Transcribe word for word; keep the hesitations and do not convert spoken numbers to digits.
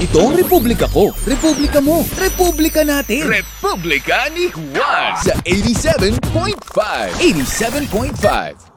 Ito ang Republika ko, Republika mo, Republika natin. Republika ni Juan Sa eighty-seven point five. eighty-seven point five.